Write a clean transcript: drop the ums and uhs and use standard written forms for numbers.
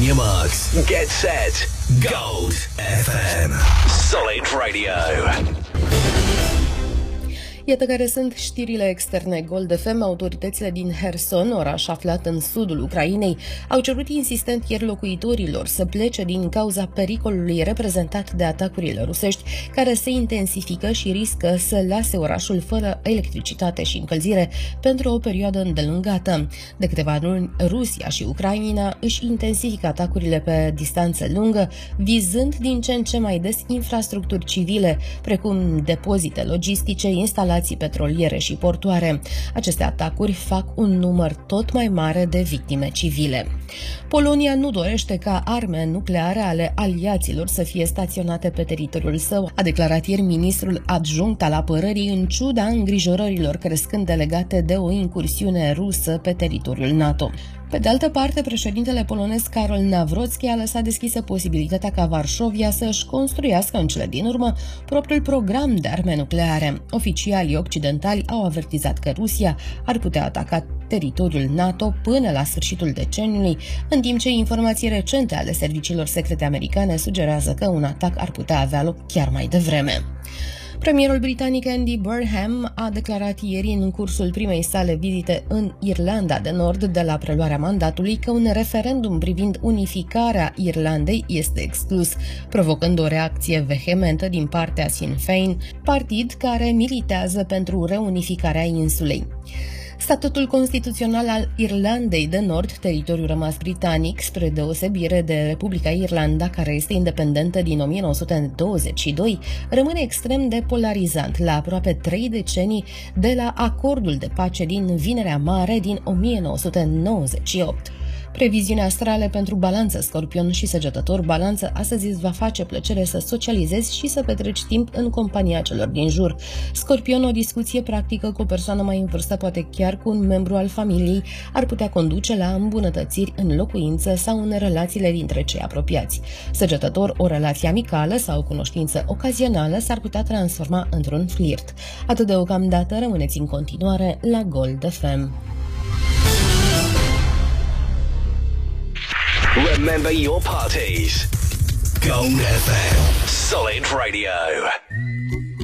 your marks. Get set. Gold FM. Solid Radio. Iată care sunt știrile externe Gold FM. Autoritățile din Kherson, oraș aflat în sudul Ucrainei, au cerut insistent ieri locuitorilor să plece din cauza pericolului reprezentat de atacurile rusești, care se intensifică și riscă să lase orașul fără electricitate și încălzire pentru o perioadă îndelungată. De câteva luni, Rusia și Ucraina își intensifică atacurile pe distanță lungă, vizând din ce în ce mai des infrastructuri civile, precum depozite logistice, instalații petroliere și portoare. Aceste atacuri fac un număr tot mai mare de victime civile. Polonia nu dorește ca arme nucleare ale aliaților să fie staționate pe teritoriul său, a declarat ieri ministrul adjunct al apărării, în ciuda îngrijorărilor crescânde legate de o incursiune rusă pe teritoriul NATO. Pe de altă parte, președintele polonez Karol Nawrocki a lăsat deschisă posibilitatea ca Varșovia să își construiască în cele din urmă propriul program de arme nucleare. Oficialii occidentali au avertizat că Rusia ar putea ataca teritoriul NATO până la sfârșitul deceniului, în timp ce informații recente ale serviciilor secrete americane sugerează că un atac ar putea avea loc chiar mai devreme. Premierul britanic Andy Burnham a declarat ieri în cursul primei sale vizite în Irlanda de Nord de la preluarea mandatului că un referendum privind unificarea Irlandei este exclus, provocând o reacție vehementă din partea Sinn Féin, partid care militează pentru reunificarea insulei. Statutul constituțional al Irlandei de Nord, teritoriu rămas britanic, spre deosebire de Republica Irlanda, care este independentă din 1922, rămâne extrem de polarizant la aproape 3 decenii de la acordul de pace din Vinerea Mare din 1998. Previziunea astrale pentru Balanță, Scorpion și Săgetător. Balanță, astăzi îți va face plăcere să socializezi și să petreci timp în compania celor din jur. Scorpion, o discuție practică cu o persoană mai în vârstă, poate chiar cu un membru al familiei, ar putea conduce la îmbunătățiri în locuință sau în relațiile dintre cei apropiați. Săgetător, o relație amicală sau o cunoștință ocazională s-ar putea transforma într-un flirt. Atât deocamdată, rămâneți în continuare la Gold FM. Remember your parties. Gold FM. Solid Radio.